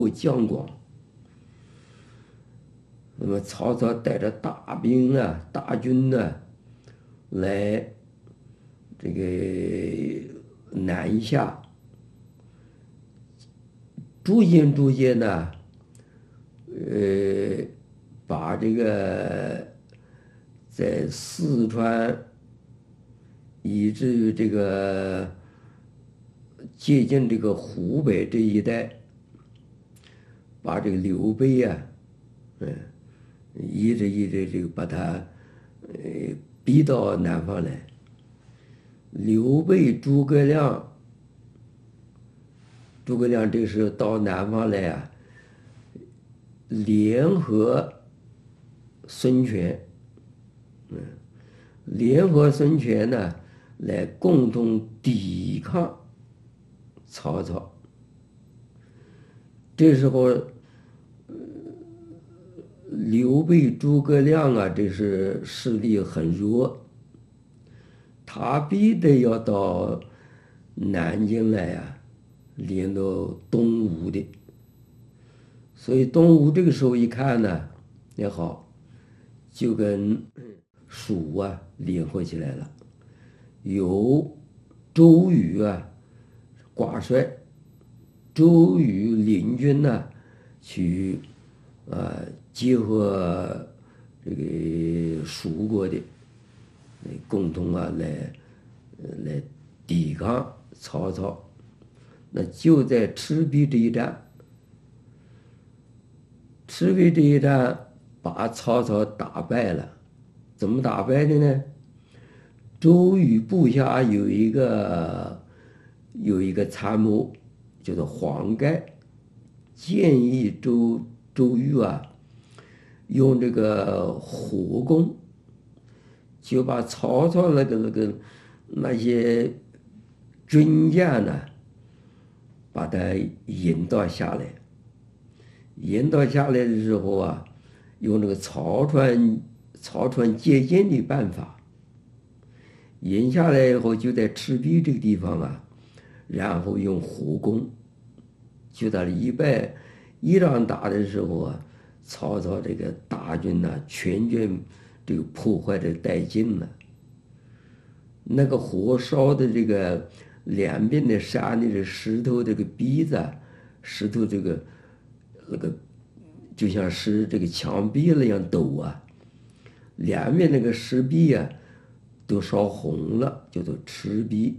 将广。那么曹操带着大兵啊、大军呢，来这个南下，逐渐呢，呃，把这个在四川以至于这个接近这个湖北这一带，把这个刘备呀、嗯，一直这个把他逼到南方来。刘备、诸葛亮这时候到南方来啊，联合孙权，联合孙权呢，来共同抵抗曹操。这时候，刘备、诸葛亮啊，这是势力很弱，他必得要到南京来呀、联络东吴的。所以东吴这个时候一看呢，也好，就跟蜀啊联合起来了，由周瑜啊挂帅，周瑜领军呢去结合这个蜀国的，共同来抵抗曹操。那就在赤壁这一战，赤壁这一战把曹操打败了。怎么打败的呢？周瑜部下有一个参谋，叫做黄盖，建议周瑜啊，用这个火攻，就把曹操那些军将呢，把他引导下来。引导下来的时候啊，用这个曹船借箭的办法，引下来以后，就在赤壁这个地方啊，然后用火攻。就在一仗打的时候啊，曹操这个大军呢，全军这个破坏的殆尽了。那个火烧的这个两边的山里的石头这个壁子啊，石头那个就像是这个墙壁那样陡啊，两面那个石壁啊都烧红了，叫做赤壁。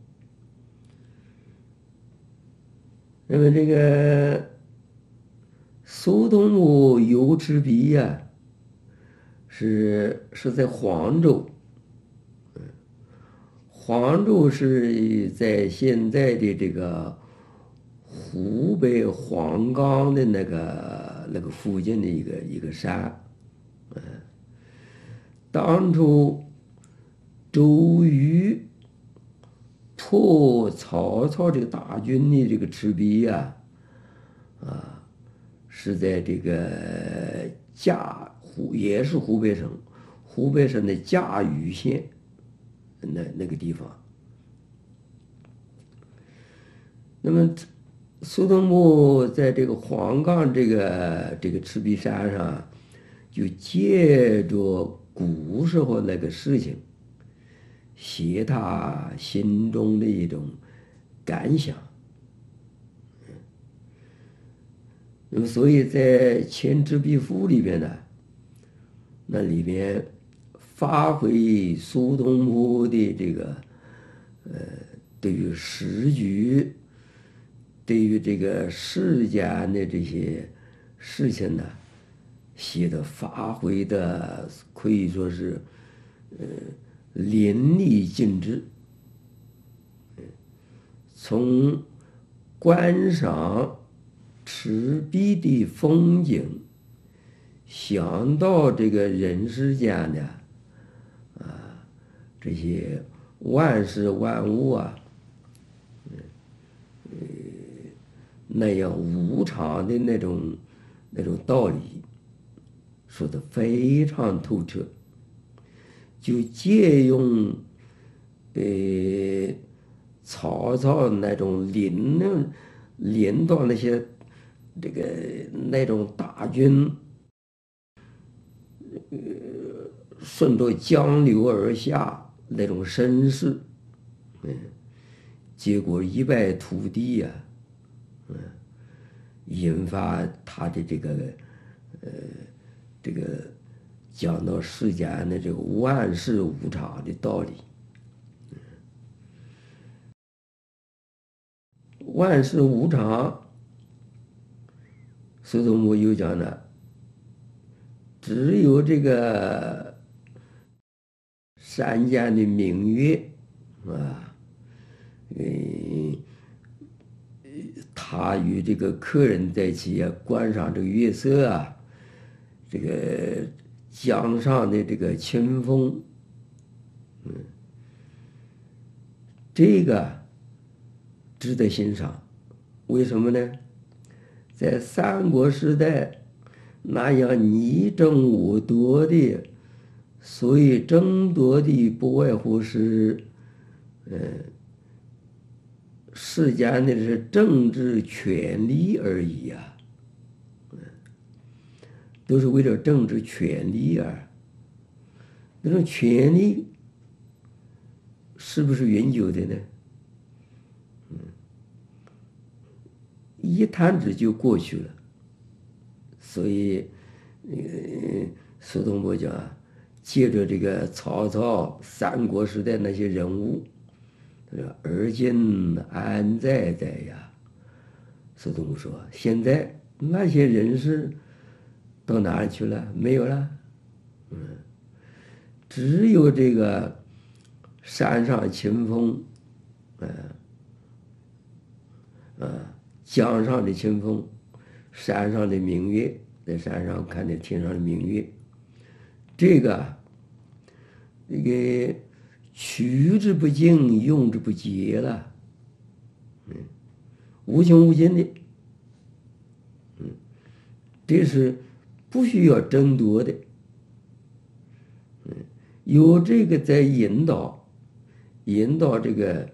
那么这个苏东坡游赤壁呀，是在黄州。黄州是在现在的这个湖北黄冈的那个附近的一个山。当初周瑜破曹操这个大军的这个赤壁呀，是在这个也是湖北省的嘉鱼县那个地方。那么苏东坡在这个黄冈这个赤壁山上，就借着古时候那个事情，写他心中的一种感想。那么，所以在《千赤壁赋》里边呢，那里边发挥苏东坡的这个对于时局，对于这个世间的这些事情呢，写的发挥的可以说是淋漓尽致。从观赏赤壁的风景，想到这个人世间的这些万事万物啊，那样无常的那种道理，说的非常透彻。就借用曹操那种领导那些这个那种大军顺着江流而下那种声势，结果一败涂地呀，引发他的这个讲到世间的这个万事无常的道理。万事无常，苏东坡又讲了，只有这个山间的明月啊，他与这个客人在一起啊，观赏这个月色啊，这个江上的这个清风，这个值得欣赏。为什么呢？在三国时代那样你争我夺的，所以争夺的不外乎是，世间的是政治权利而已啊，都是为了政治权利啊。那种权利是不是永久的呢？一弹指就过去了。所以，苏东坡讲，借着这个曹操三国时代那些人物，他说：“而今安在呀？”苏东坡说：“现在那些人士到哪里去了？没有了。只有这个山上清风，江上的清风，山上的明月，在山上看见天上的明月，这个取之不尽，用之不竭了，无穷无尽的，这是不需要争夺的，有这个在引导这个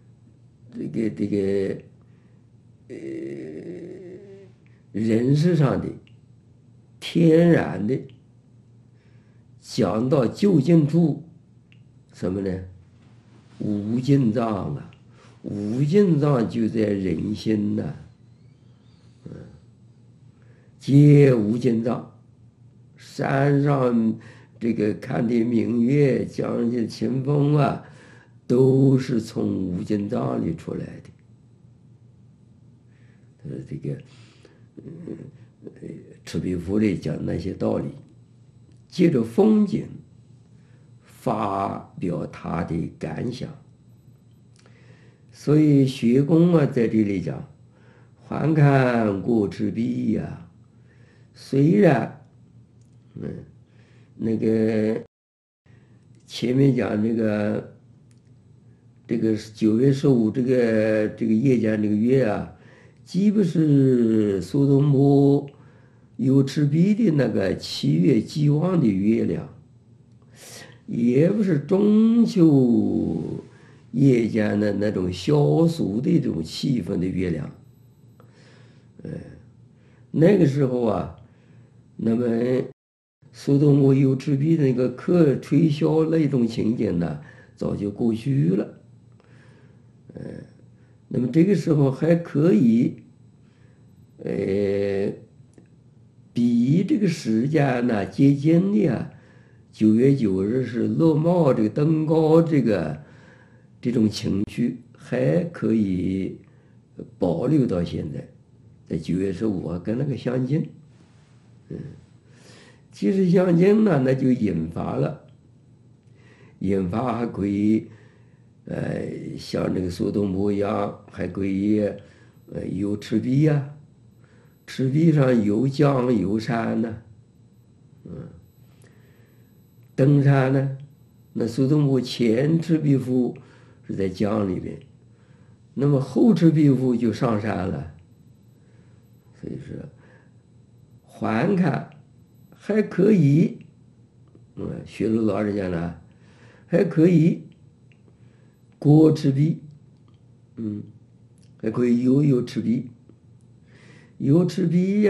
人世上的天然的讲到究竟处，什么呢？无尽藏啊，无尽藏就在人心呐，皆无尽藏。山上这个看的明月，江上的清风啊，都是从无尽藏里出来的。这个赤壁赋里讲那些道理，借着风景发表他的感想。所以薛公啊在这里讲，还看过赤壁呀，虽然那个前面讲这个9月15这个夜间这个月啊，既不是苏东坡有赤壁的那个7月既望的月亮，也不是中秋夜间的那种萧俗的这种气氛的月亮。那个时候啊，那么苏东坡有赤壁的那个客吹箫那种情景呢，早就过去了。那么这个时候还可以，比这个时间呢接近的啊，9月9日是落帽这个登高这种情绪还可以保留到现在，在9月15啊跟那个相近。其实相近呢，那就引发还可以，像这个苏东坡一样，还可以，有赤壁呀，赤壁上有江有山呢，登山呢，那苏东坡前赤壁赋是在江里边，那么后赤壁赋就上山了，所以说还看还可以，薛鲁老师讲了，还可以过赤壁，还可以游赤壁， 有齿比